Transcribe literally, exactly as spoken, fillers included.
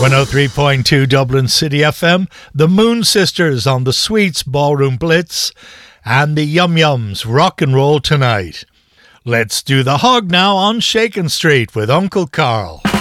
one oh three point two Dublin City F M, the Moon Sisters on the Sweets Ballroom Blitz, and the Yum Yums Rock and Roll Tonight. Let's do the hug now on Shakin' Street with Uncle Carl.